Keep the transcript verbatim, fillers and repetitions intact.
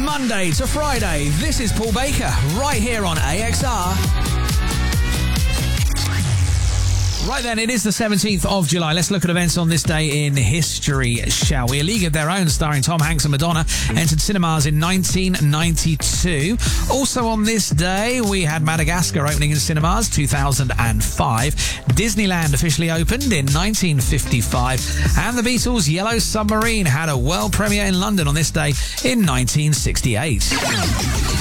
Monday to Friday, this is Paul Baker, right here on A X R. Right then, it is the seventeenth of July. Let's look at events on this day in history, shall we? A League of Their Own, starring Tom Hanks and Madonna, entered cinemas in nineteen ninety-two. Also on this day, we had Madagascar opening in cinemas, two thousand five. Disneyland officially opened in nineteen fifty-five. And the Beatles' Yellow Submarine had a world premiere in London on this day in nineteen sixty-eight.